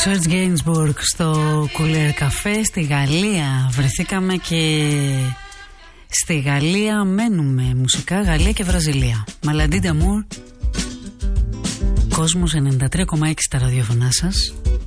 Serge Gainsbourg στο Cooler Café στη Γαλλία. Βρεθήκαμε και στη Γαλλία μένουμε. Μουσικά Γαλλία και Βραζιλία. Μαλαντί Νταμούρ. Κόσμος 93,6 στα ραδιοφωνά σας.